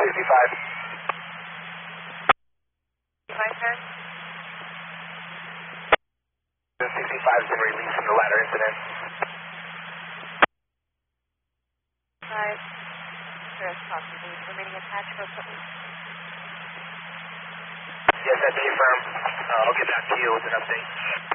65. 65, sir? 65 has been released from the ladder incident. 5. Sir, as possible. Remaining attached for equipment. Yes, that's affirmed. I'll get back to you with an update.